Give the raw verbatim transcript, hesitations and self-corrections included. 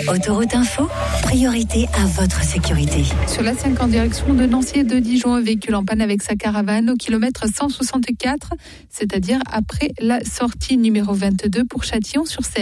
Autoroute Info, priorité à votre sécurité. Sur l'A cinq en direction de Nancy et de Dijon, un véhicule en panne avec sa caravane au kilomètre cent soixante-quatre, c'est-à-dire après la sortie numéro vingt-deux pour Châtillon-sur-Seine.